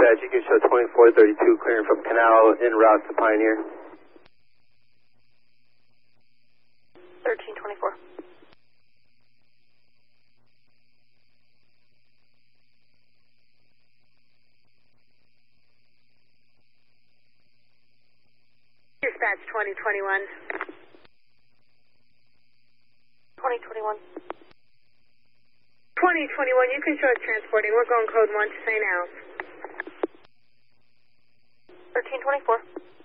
Dispatch, you can show 2432 clearing from Canal en route to Pioneer. 1324. Dispatch 2021. 2021. 2021, you can show us transporting. We're going code 1 to St. Al's. 1324.